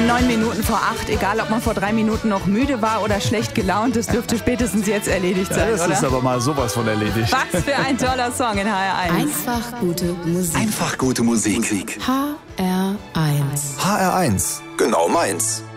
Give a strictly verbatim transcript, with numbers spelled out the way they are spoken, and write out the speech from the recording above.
Neun Minuten vor acht, egal ob man vor drei Minuten noch müde war oder schlecht gelaunt, das dürfte spätestens jetzt erledigt sein, ja, das oder? ist aber mal sowas von erledigt. Was für ein toller Song in H R eins. Einfach gute Musik. Einfach gute Musik. H R eins. H R eins. Genau meins.